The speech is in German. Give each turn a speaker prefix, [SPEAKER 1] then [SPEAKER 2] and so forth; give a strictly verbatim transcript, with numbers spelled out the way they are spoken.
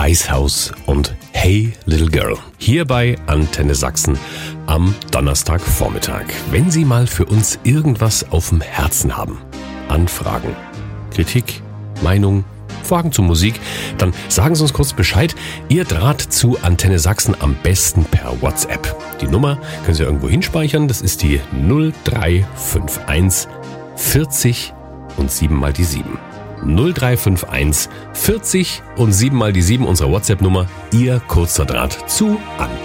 [SPEAKER 1] Eishaus und Hey Little Girl. Hier bei Antenne Sachsen am Donnerstagvormittag. Wenn Sie mal für uns irgendwas auf dem Herzen haben, Anfragen, Kritik, Meinung, Fragen zur Musik, dann sagen Sie uns kurz Bescheid. Ihr Draht zu Antenne Sachsen am besten per WhatsApp. Die Nummer können Sie irgendwo hinspeichern. Das ist die null drei fünf eins vierzig und sieben mal die sieben. null drei fünf eins vierzig und sieben mal die sieben, unsere WhatsApp-Nummer. Ihr kurzer Draht zu Antenne.